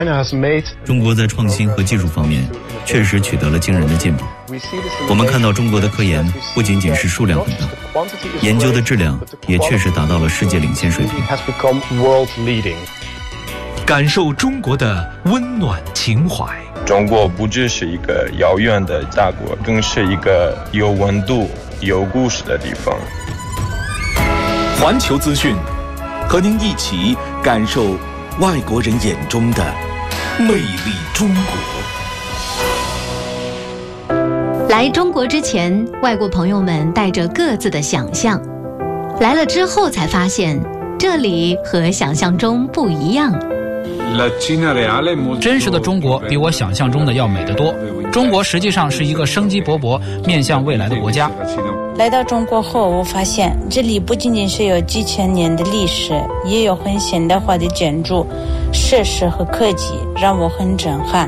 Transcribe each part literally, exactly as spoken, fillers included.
中国在创新和技术方面确实取得了惊人的进步。我们看到中国的科研不仅仅是数量很大，研究的质量也确实达到了世界领先水平。 感受中国的温暖情怀。 中国不只是一个遥远的大国，更是一个有温度、有故事的地方。 环球资讯，和您一起感受外国人眼中的魅力中国。 来中国之前，外国朋友们带着各自的想象，来了之后才发现，这里和想象中不一样。 真实的中国比我想象中的要美得多。中国实际上是一个生机勃勃、面向未来的国家。 来到中国后，我发现这里不仅仅是有几千年的历史，也有很现代化的建筑、设施和科技，让我很震撼。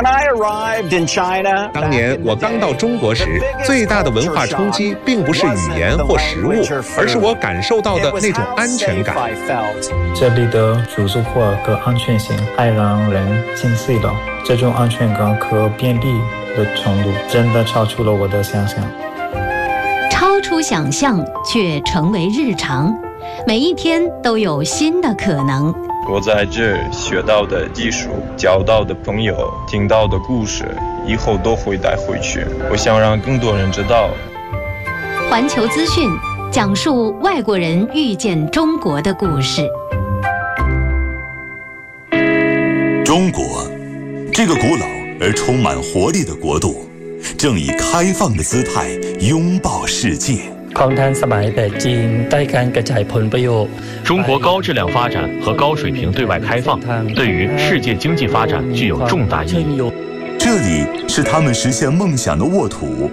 当年我刚到中国时，最大的文化冲击并不是语言或食物，而是我感受到的那种安全感。 这里的住宿或和安全性还让人惊喜了，这种安全感和便利的程度真的超出了我的想象。 超出想象却成为日常，每一天都有新的可能。 我在这学到的技术、交到的朋友、听到的故事，以后都会带回去。我想让更多人知道。 环球资讯讲述外国人遇见中国的故事。 中国，这个古老而充满活力的国度，正以开放的姿态拥抱世界。 中国高质量发展和高水平对外开放，对于世界经济发展具有重大意义。 这里是他们实现梦想的沃土。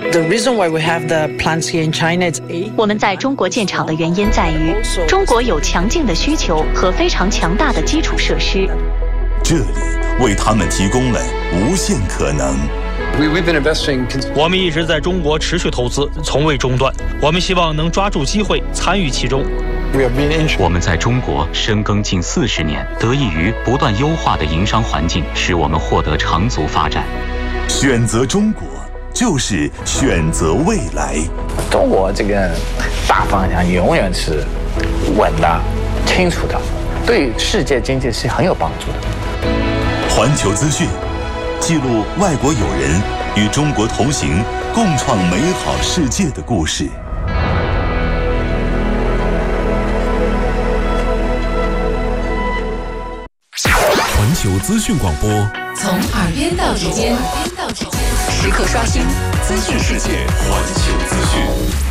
我们在中国建厂的原因在于，中国有强劲的需求和非常强大的基础设施。 这里为他们提供了无限可能。 我们一直在中国持续投资，从未中断。我们希望能抓住机会，参与其中。 我们在中国深耕近四十年，得益于不断优化的营商环境，使我们获得长足发展。 选择中国，就是选择未来。 中国这个大方向永远是稳的、清楚的，对世界经济是很有帮助的。 环球资讯记录外国友人与中国同行，共创美好世界的故事。 环球资讯广播， 从耳边到指尖，时刻刷新资讯世界。 环球资讯。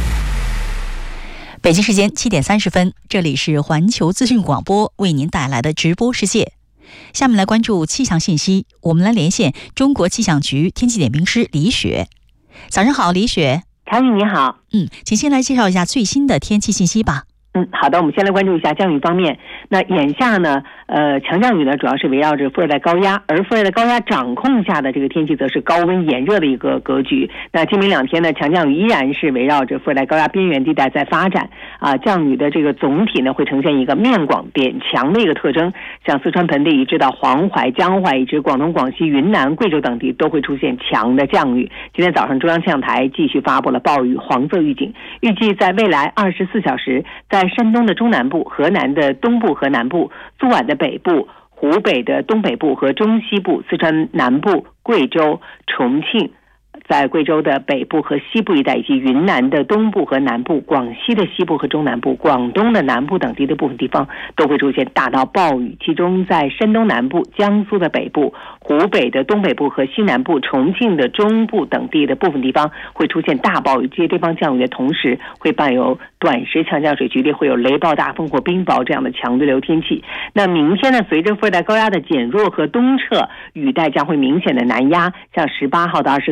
北京时间七点三十分，这里是环球资讯广播为您带来的直播世界。下面来关注气象信息，我们来连线中国气象局天气点评师李雪。早上好，李雪。 唐宇你好。 嗯，请先来介绍一下最新的天气信息吧。 嗯，好的，我们先来关注一下降雨方面。那眼下呢，呃，强降雨呢主要是围绕着副热带高压，而副热带高压掌控下的这个天气则是高温炎热的一个格局。那今明两天呢，强降雨依然是围绕着副热带高压边缘地带在发展啊，降雨的这个总体呢会呈现一个面广点强的一个特征，像四川盆地一直到黄淮、江淮，一直广东、广西、云南、贵州等地都会出现强的降雨。今天早上中央气象台继续发布了暴雨黄色预警，预计在未来二十四小时，在山东的中南部、河南的东部和南部、苏皖的北部、湖北的东北部和中西部、四川南部、贵州、重庆，在贵州的北部和西部一带，以及云南的东部和南部、广西的西部和中南部、广东的南部等地的部分地方都会出现大到暴雨，其中在山东南部、江苏的北部、湖北的东北部和西南部、重庆的中部等地的部分地方会出现大暴雨，这些地方降雨的同时会伴有短时强降水剧烈，会有雷暴大风或冰雹这样的强对流天气。那明天呢，随着副热带高压的减弱和东撤，雨带将会明显的南压，像十八号到二十三号的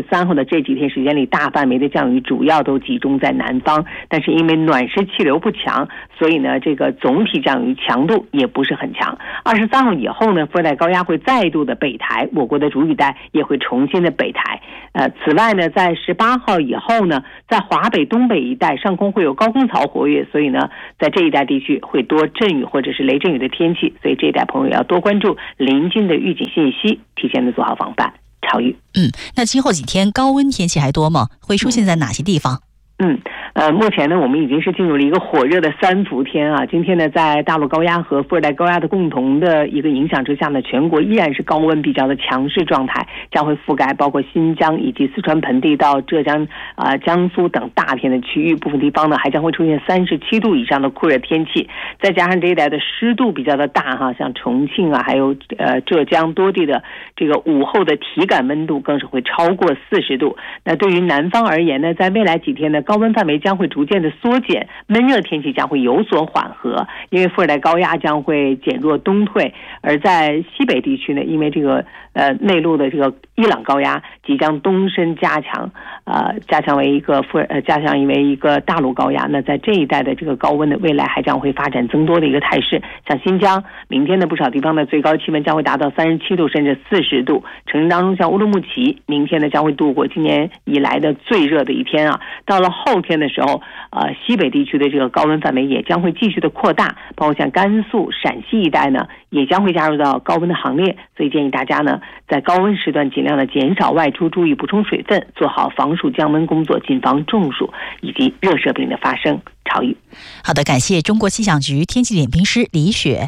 这几天时间里，大范围的降雨主要都集中在南方，但是因为暖湿气流不强，所以呢，这个总体降雨强度也不是很强。二十三号以后呢，副热带高压会再度的北抬，我国的主雨带也会重新的北抬。呃，此外呢，在十八号以后呢，在华北东北一带上空会有高空槽活跃，所以呢，在这一带地区会多阵雨或者是雷阵雨的天气，所以这一带朋友要多关注临近的预警信息，提前的做好防范。超雨。 嗯，那今后几天高温天气还多吗？会出现在哪些地方？ 嗯，呃，目前呢，我们已经是进入了一个火热的三伏天啊。今天呢，在大陆高压和副热带高压的共同的一个影响之下呢，全国依然是高温比较的强势状态，将会覆盖包括新疆以及四川盆地到浙江、啊、呃、江苏等大片的区域，部分地方呢还将会出现三十七度以上的酷热天气，再加上这一带的湿度比较的大哈，像重庆啊，还有呃浙江多地的这个午后的体感温度更是会超过四十度。那对于南方而言呢，在未来几天呢，高温范围将会逐渐的缩减，闷热天气将会有所缓和，因为副热带高压将会减弱东退，而在西北地区呢，因为这个呃内陆的这个伊朗高压即将东伸加强，呃加强为一个副呃加强为一个大陆高压，那在这一带的这个高温的未来还将会发展增多的一个态势。像新疆，明天的不少地方的最高气温将会达到三十七度甚至四十度，城市当中像乌鲁木齐，明天呢将会度过今年以来的最热的一天啊。到了后天的时候，呃，西北地区的这个高温范围也将会继续的扩大，包括像甘肃、陕西一带呢，也将会加入到高温的行列。所以建议大家呢，在高温时段尽量的减少外出，注意补充水分，做好防暑降温工作，谨防中暑以及热射病的发生。超宇， 好的，感谢中国气象局天气点评师李雪。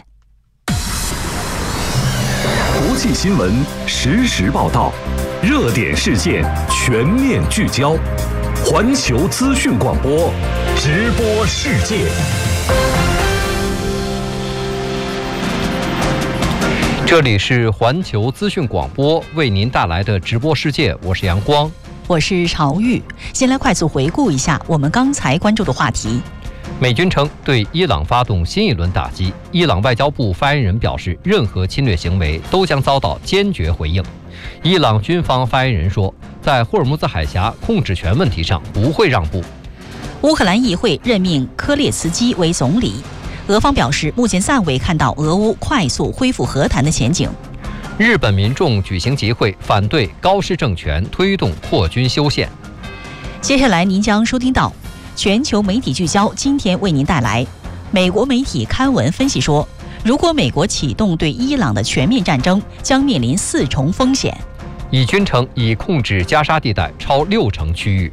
国际新闻实时报道，热点事件全面聚焦。环球资讯广播，直播世界。 这里是环球资讯广播为您带来的直播世界，我是阳光， 我是朝玉。先来快速回顾一下我们刚才关注的话题。 美军称对伊朗发动新一轮打击，伊朗外交部发言人表示，任何侵略行为都将遭到坚决回应。伊朗军方发言人说，在霍尔木兹海峡控制权问题上不会让步。 乌克兰议会任命科列茨基为总理，俄方表示目前暂未看到俄乌快速恢复和谈的前景。 日本民众举行集会，反对高市政权推动扩军修宪。 接下来您将收听到全球媒体聚焦，今天为您带来美国媒体刊文分析说，如果美国启动对伊朗的全面战争，将面临四重风险。 以军称已控制加沙地带超六成区域。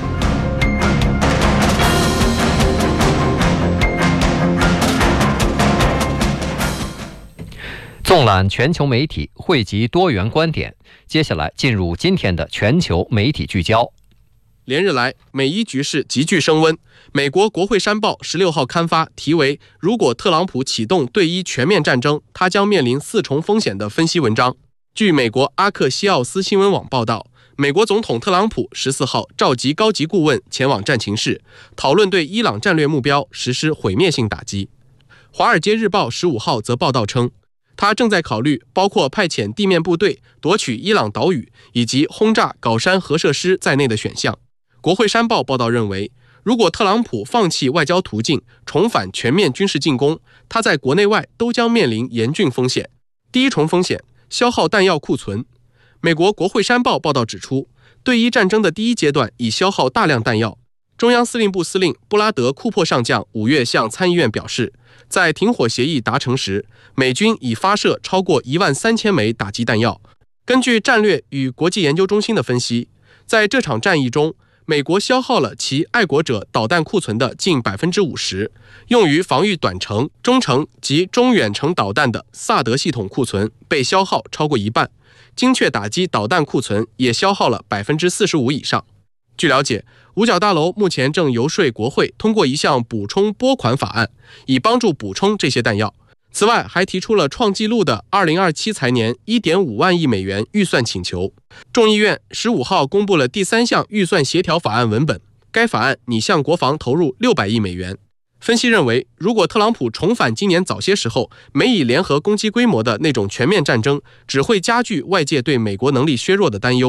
纵览全球媒体，汇集多元观点。接下来进入今天的全球媒体聚焦。 连日来，美伊局势急剧升温。美国国会山报十六号刊发题为“如果特朗普启动对伊全面战争，他将面临四重风险”的分析文章。据美国阿克西奥斯新闻网报道，美国总统特朗普十四号召集高级顾问前往战情室，讨论对伊朗战略目标实施毁灭性打击。华尔街日报十五号则报道称，他正在考虑包括派遣地面部队夺取伊朗岛屿以及轰炸镐山核设施在内的选项。国会山报报道认为，如果特朗普放弃外交途径，重返全面军事进攻，他在国内外都将面临严峻风险。第一重风险，消耗弹药库存。美国国会山报报道指出，对伊战争的第一阶段已消耗大量弹药。中央司令部司令布拉德·库珀上将五月向参议院表示，在停火协议达成时，美军已发射超过一万三千枚打击弹药。根据战略与国际研究中心的分析，在这场战役中，美国消耗了其爱国者导弹库存的近 百分之五十， 用于防御短程、中程及中远程导弹的萨德系统库存被消耗超过一半，精确打击导弹库存也消耗了 百分之四十五 以上。据了解，五角大楼目前正游说国会通过一项补充拨款法案，以帮助补充这些弹药。此外，还提出了创纪录的二零二七财年 一点五万亿美元预算请求。众议院十五号公布了第三项预算协调法案文本，该法案拟向国防投入六百亿美元。分析认为，如果特朗普重返今年早些时候美以联合攻击规模的那种全面战争，只会加剧外界对美国能力削弱的担忧。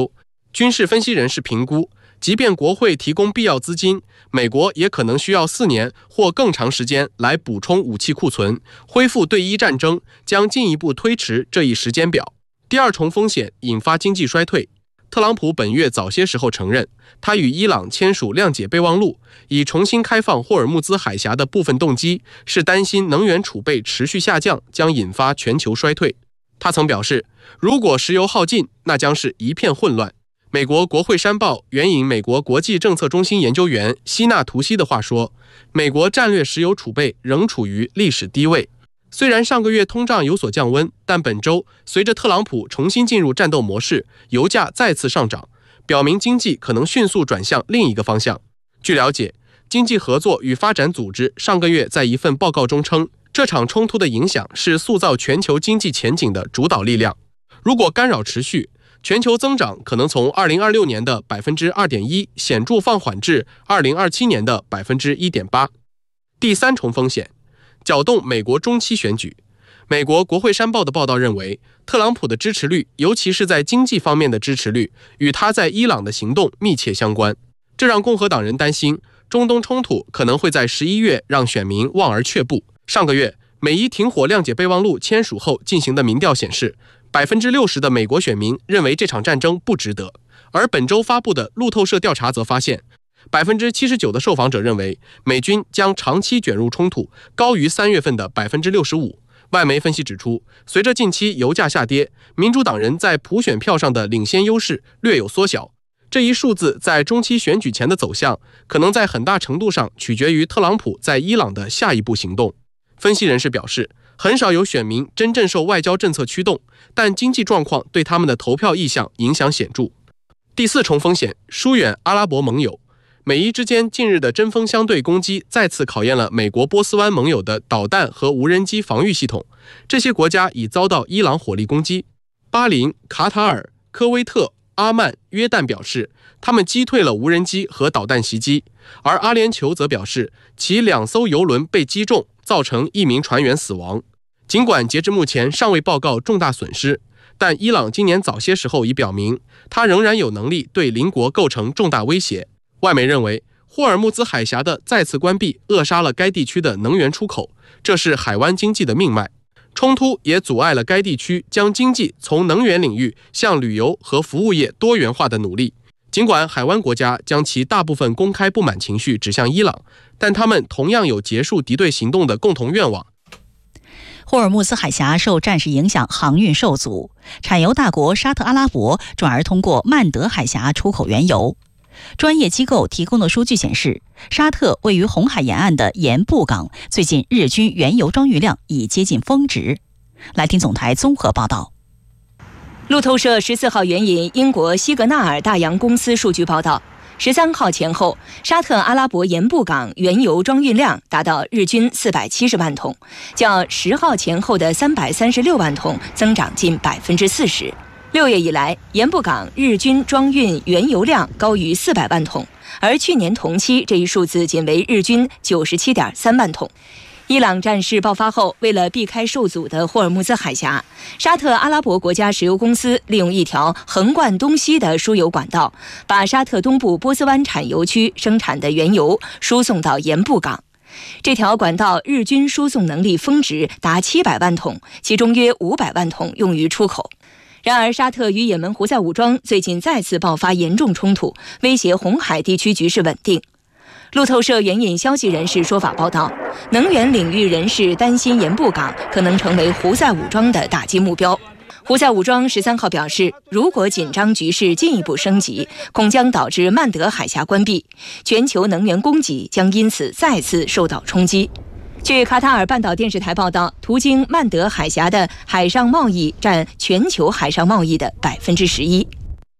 军事分析人士评估，即便国会提供必要资金，美国也可能需要四年或更长时间来补充武器库存，恢复对伊战争将进一步推迟这一时间表。第二重风险引发经济衰退。特朗普本月早些时候承认，他与伊朗签署谅解备忘录，以重新开放霍尔木兹海峡的部分动机是担心能源储备持续下降将引发全球衰退。他曾表示，如果石油耗尽，那将是一片混乱。美国国会山报援引美国国际政策中心研究员希纳图西的话说，美国战略石油储备仍处于历史低位。虽然上个月通胀有所降温，但本周随着特朗普重新进入战斗模式，油价再次上涨，表明经济可能迅速转向另一个方向。据了解，经济合作与发展组织上个月在一份报告中称，这场冲突的影响是塑造全球经济前景的主导力量。如果干扰持续，全球增长可能从二零二六年的 百分之二点一 显著放缓至二零二七年的 百分之一点八。第三重风险搅动美国中期选举。美国国会山报的报道认为，特朗普的支持率，尤其是在经济方面的支持率，与他在伊朗的行动密切相关。这让共和党人担心，中东冲突可能会在十一月让选民望而却步。上个月，美伊停火谅解备忘录签署后进行的民调显示， 百分之六十 的美国选民认为这场战争不值得。而本周发布的路透社调查则发现， 百分之七十九 的受访者认为美军将长期卷入冲突，高于三月份的 百分之六十五。 外媒分析指出，随着近期油价下跌，民主党人在普选票上的领先优势略有缩小。这一数字在中期选举前的走向，可能在很大程度上取决于特朗普在伊朗的下一步行动。分析人士表示，很少有选民真正受外交政策驱动，但经济状况对他们的投票意向影响显著。第四重风险，疏远阿拉伯盟友。 美伊之间近日的针锋相对攻击，再次考验了美国波斯湾盟友的导弹和无人机防御系统。这些国家已遭到伊朗火力攻击。巴林、卡塔尔、科威特、阿曼、约旦表示，他们击退了无人机和导弹袭击，而阿联酋则表示，其两艘油轮被击中，造成一名船员死亡。尽管截至目前尚未报告重大损失，但伊朗今年早些时候已表明，它仍然有能力对邻国构成重大威胁。 外媒认为，霍尔木兹海峡的再次关闭扼杀了该地区的能源出口，这是海湾经济的命脉。冲突也阻碍了该地区将经济从能源领域向旅游和服务业多元化的努力。尽管海湾国家将其大部分公开不满情绪指向伊朗，但他们同样有结束敌对行动的共同愿望。 霍尔木兹海峡受战事影响，航运受阻，产油大国沙特阿拉伯转而通过曼德海峡出口原油。 专业机构提供的数据显示，沙特位于红海沿岸的盐布港最近日均原油装运量已接近峰值。来听总台综合报道。 路透社十四号援引英国西格纳尔大洋公司数据报道，十三号前后，沙特阿拉伯盐布港原油装运量达到日均四百七十万桶，较十号前后的三百三十六万桶增长近百分之四十。 六月以来，盐布港日均装运原油量高于四百万桶，而去年同期这一数字仅为日均九十七点三万桶。伊朗战事爆发后，为了避开受阻的霍尔木兹海峡，沙特阿拉伯国家石油公司利用一条横贯东西的输油管道，把沙特东部波斯湾产油区生产的原油输送到盐布港。 这条管道日均输送能力峰值达七百万桶，其中约五百万桶用于出口。 然而，沙特与也门胡塞武装最近再次爆发严重冲突，威胁红海地区局势稳定。路透社援引消息人士说法报道，能源领域人士担心盐布港可能成为胡塞武装的打击目标。胡塞武装十三号表示，如果紧张局势进一步升级，恐将导致曼德海峡关闭，全球能源供给将因此再次受到冲击。 据卡塔尔半岛电视台报道，途经曼德海峡的海上贸易占全球海上贸易的百分之十一。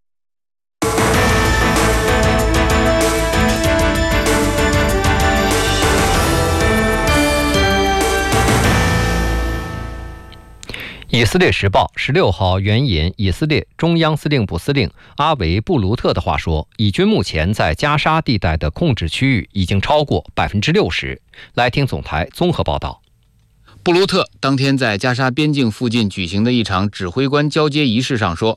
以色列时报十六号援引以色列中央司令部司令阿维布卢特的话说，以军目前在加沙地带的控制区域已经超过百分之六十。来听总台综合报道。 布卢特当天在加沙边境附近举行的一场指挥官交接仪式上说，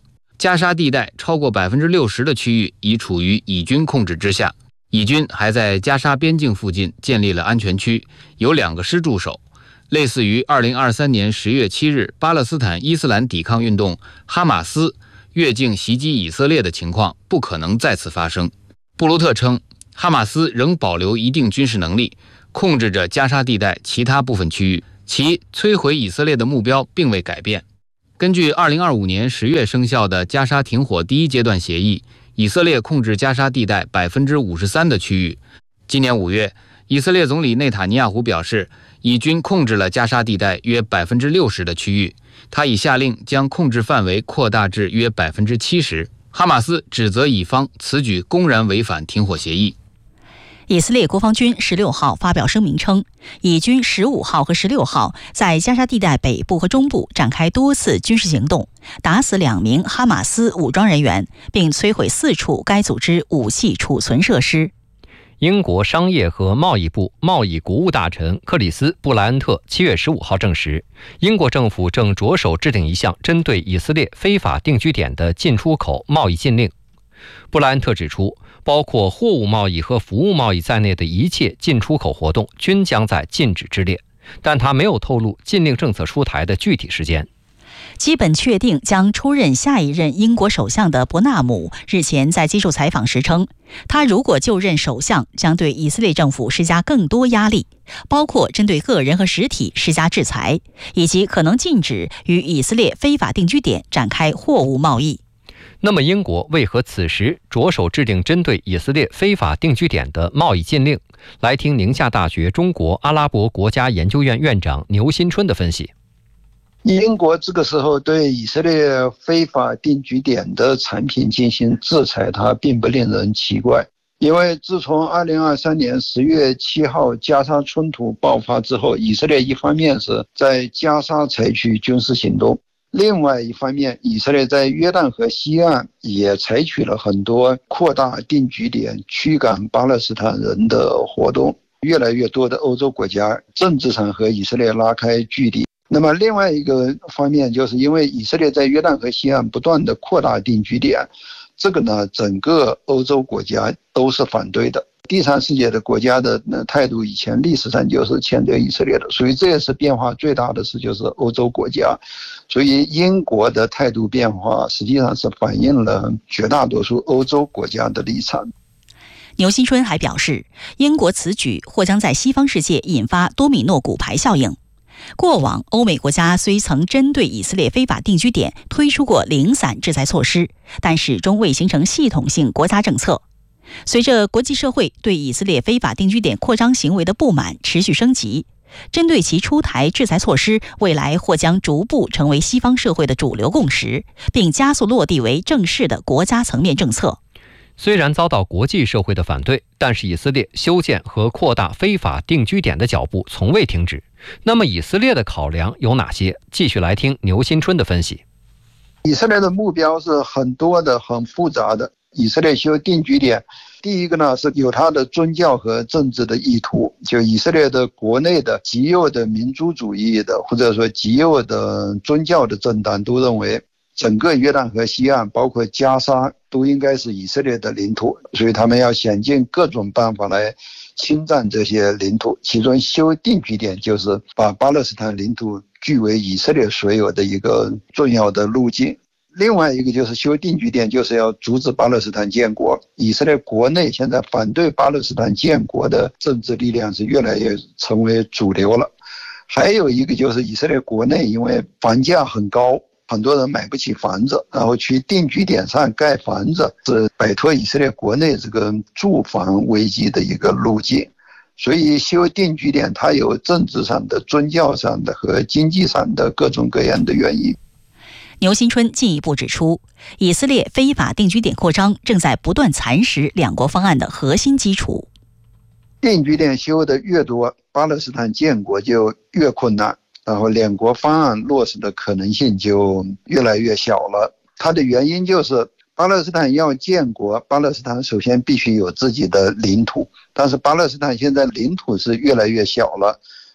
加沙地带超过 百分之六十 的区域已处于以军控制之下，以军还在加沙边境附近建立了安全区，有两个师驻守。类似于二零二三年十月七日巴勒斯坦伊斯兰抵抗运动哈马斯越境袭击以色列的情况不可能再次发生。布鲁特称，哈马斯仍保留一定军事能力，控制着加沙地带其他部分区域，其摧毁以色列的目标并未改变。根据二零二五年十月生效的加沙停火第一阶段协议，以色列控制加沙地带 百分之五十三 的区域。今年五月，以色列总理内塔尼亚胡表示，以军控制了加沙地带约 百分之六十 的区域，他已下令将控制范围扩大至约 百分之七十。哈马斯指责以方此举公然违反停火协议。 以色列国防军十六号发表声明称，以军十五号和十六号在加沙地带北部和中部展开多次军事行动，打死两名哈马斯武装人员，并摧毁四处该组织武器储存设施。 英国商业和贸易部贸易国务大臣克里斯·布莱恩特七月十五号证实，英国政府正着手制定一项针对以色列非法定居点的进出口贸易禁令。布莱恩特指出，包括货物贸易和服务贸易在内的一切进出口活动均将在禁止之列，但他没有透露禁令政策出台的具体时间。 基本确定将出任下一任英国首相的伯纳姆日前在接受采访时称，他如果就任首相，将对以色列政府施加更多压力，包括针对个人和实体施加制裁，以及可能禁止与以色列非法定居点展开货物贸易。 那么英国为何此时着手制定针对以色列非法定居点的贸易禁令？来听宁夏大学中国阿拉伯国家研究院院长牛新春的分析。 英国这个时候对以色列非法定居点的产品进行制裁，它并不令人奇怪，因为自从二零二三年十月七号加沙冲突爆发之后，以色列一方面是在加沙采取军事行动，另外一方面，以色列在约旦河西岸也采取了很多扩大定居点、驱赶巴勒斯坦人的活动。越来越多的欧洲国家政治上和以色列拉开距离。那么另外一个方面，就是因为以色列在约旦河西岸不断的扩大定居点，这个呢，整个欧洲国家都是反对的。第三世界的国家的态度以前历史上就是谴责以色列的，所以这也是变化最大的事，就是欧洲国家。所以英国的态度变化实际上是反映了绝大多数欧洲国家的立场。 牛新春还表示，英国此举或将在西方世界引发多米诺骨牌效应。过往欧美国家虽曾针对以色列非法定居点推出过零散制裁措施，但始终未形成系统性国家政策。随着国际社会对以色列非法定居点扩张行为的不满持续升级，针对其出台制裁措施未来或将逐步成为西方社会的主流共识，并加速落地为正式的国家层面政策。 虽然遭到国际社会的反对，但是以色列修建和扩大非法定居点的脚步从未停止。那么以色列的考量有哪些？继续来听牛新春的分析。 以色列的目标是很多的、很复杂的。以色列修定居点，第一个呢是有它的宗教和政治的意图，就以色列的国内的极右的民族主义的或者说极右的宗教的政党都认为整个约旦河西岸包括加沙都应该是以色列的领土，所以他们要想尽各种办法来侵占这些领土，其中修定居点就是把巴勒斯坦领土据为以色列所有的一个重要的路径。另外一个就是修定居点，就是要阻止巴勒斯坦建国。以色列国内现在反对巴勒斯坦建国的政治力量是越来越成为主流了。还有一个就是以色列国内因为房价很高，很多人买不起房子，然后去定居点上盖房子，是摆脱以色列国内这个住房危机的一个路径。所以修定居点它有政治上的、宗教上的和经济上的各种各样的原因。 牛新春进一步指出，以色列非法定居点扩张正在不断蚕食两国方案的核心基础。 定居点修的越多，巴勒斯坦建国就越困难，然后两国方案落实的可能性就越来越小了。它的原因就是巴勒斯坦要建国，巴勒斯坦首先必须有自己的领土，但是巴勒斯坦现在领土是越来越小了，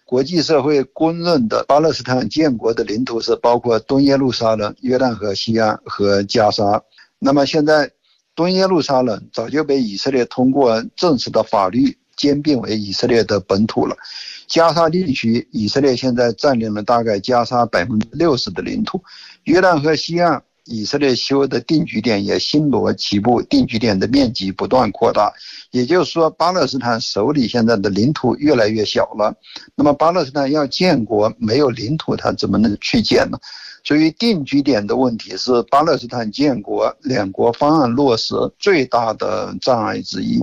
国际社会公认的巴勒斯坦建国的领土是包括东耶路撒冷、约旦河西岸和加沙。那么现在东耶路撒冷早就被以色列通过正式的法律兼并为以色列的本土了。加沙地区，以色列现在占领了大概加沙百分之六十的领土。约旦河西岸，以色列修的定居点也星罗棋布，定居点的面积不断扩大。也就是说，巴勒斯坦手里现在的领土越来越小了。那么巴勒斯坦要建国，没有领土，它怎么能去建呢？所以定居点的问题是巴勒斯坦建国两国方案落实最大的障碍之一。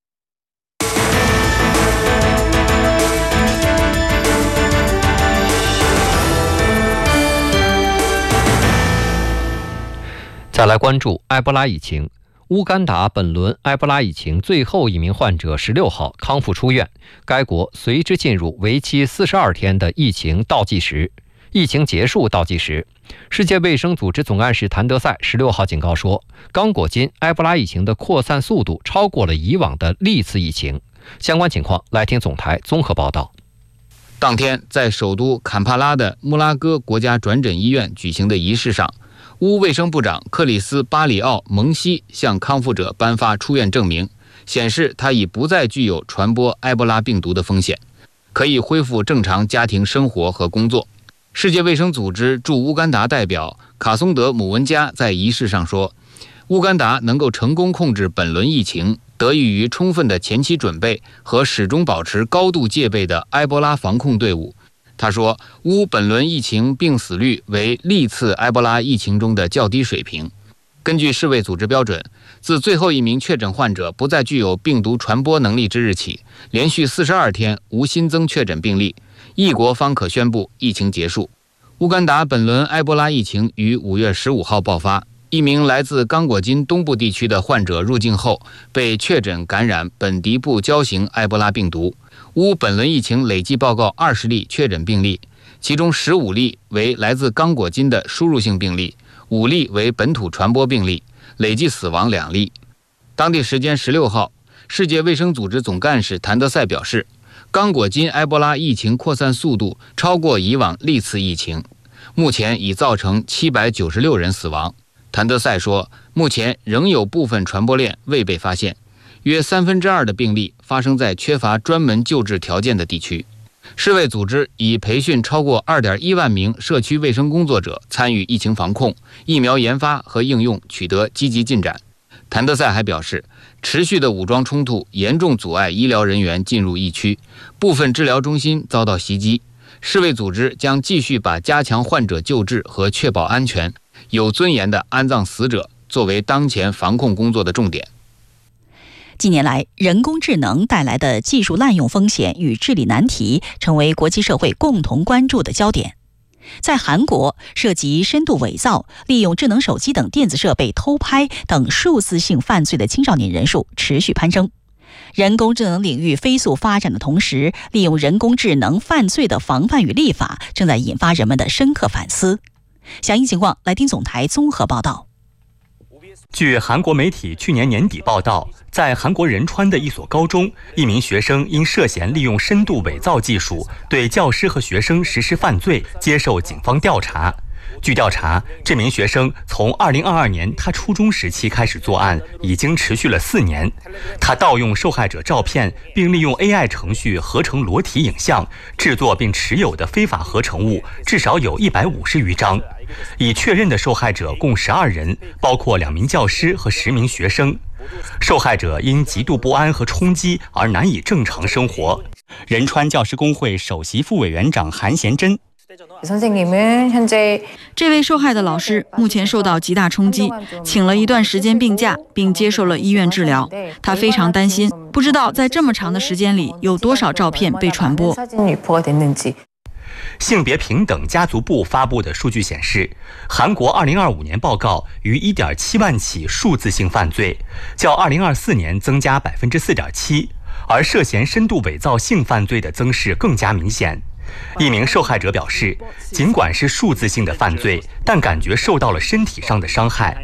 再来关注埃博拉疫情。乌干达本轮埃博拉疫情最后一名患者十六号康复出院，该国随之进入为期四十二天的疫情倒计时。疫情结束倒计时，世界卫生组织总干事谭德赛十六号警告说，刚果金埃博拉疫情的扩散速度超过了以往的历次疫情。相关情况，来听总台综合报道。 当天，在首都坎帕拉的穆拉戈国家转诊医院举行的仪式上，乌卫生部长克里斯·巴里奥·蒙西向康复者颁发出院证明，显示他已不再具有传播埃博拉病毒的风险，可以恢复正常家庭生活和工作。世界卫生组织驻乌干达代表卡松德·姆文加在仪式上说，乌干达能够成功控制本轮疫情，得益于充分的前期准备和始终保持高度戒备的埃博拉防控队伍。他说，乌本轮疫情病死率为历次埃博拉疫情中的较低水平。根据世卫组织标准，自最后一名确诊患者不再具有病毒传播能力之日起，连续四十二天无新增确诊病例，一国方可宣布疫情结束。乌干达本轮埃博拉疫情于五月十五号爆发，一名来自刚果金东部地区的患者入境后被确诊感染本迪布胶型埃博拉病毒。乌本轮疫情累计报告二十例确诊病例，其中十五例为来自刚果金的输入性病例，五例为本土传播病例，累计死亡两例。当地时间十六号，世界卫生组织总干事谭德赛表示，刚果金埃博拉疫情扩散速度超过以往历次疫情，目前已造成七百九十六人死亡。谭德赛说，目前仍有部分传播链未被发现，约三分之二的病例发生在缺乏专门救治条件的地区。世卫组织已培训超过 二点一万名社区卫生工作者参与疫情防控，疫苗研发和应用取得积极进展。谭德赛还表示，持续的武装冲突严重阻碍医疗人员进入疫区，部分治疗中心遭到袭击。世卫组织将继续把加强患者救治和确保安全、有尊严的安葬死者作为当前防控工作的重点。 近年来，人工智能带来的技术滥用风险与治理难题成为国际社会共同关注的焦点。在韩国，涉及深度伪造、利用智能手机等电子设备偷拍等数字性犯罪的青少年人数持续攀升。人工智能领域飞速发展的同时，利用人工智能犯罪的防范与立法正在引发人们的深刻反思。详细情况，来听总台综合报道。 据韩国媒体去年年底报道，在韩国仁川的一所高中，一名学生因涉嫌利用深度伪造技术对教师和学生实施犯罪，接受警方调查。据调查，这名学生从二零二二年他初中时期开始作案，已经持续了四年。他盗用受害者照片，并利用 A I 程序合成裸体影像，制作并持有的非法合成物至少有一百五十余张。已确认的受害者共十二人，包括两名教师和十名学生。受害者因极度不安和冲击而难以正常生活。仁川教师工会首席副委员长韩贤珍， 这位受害的老师目前受到极大冲击，请了一段时间病假，并接受了医院治疗。他非常担心，不知道在这么长的时间里有多少照片被传播。 性别平等家族部发布的数据显示，韩国二零二五年报告逾 一点七万起数字性犯罪，较二零二四年增加 百分之四点七， 而涉嫌深度伪造性犯罪的增势更加明显。 一名受害者表示，尽管是数字性的犯罪，但感觉受到了身体上的伤害。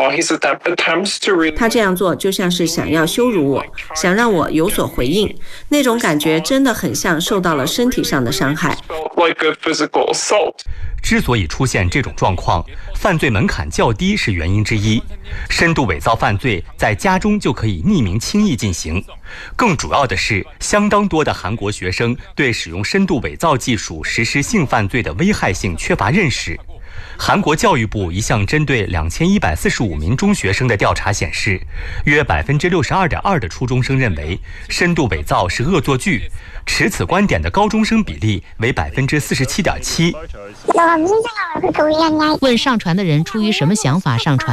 他这样做就像是想要羞辱我，想让我有所回应，那种感觉真的很像受到了身体上的伤害。 之所以出现这种状况，犯罪门槛较低是原因之一。深度伪造犯罪在家中就可以匿名轻易进行。更主要的是，相当多的韩国学生对使用深度伪造技术实施性犯罪的危害性缺乏认识。韩国教育部一项针对两千一百四十五名中学生的调查显示，约百分之六十二点二的初中生认为深度伪造是恶作剧，持此观点的高中生比例为百分之四十七点七。 问上传的人出于什么想法上传？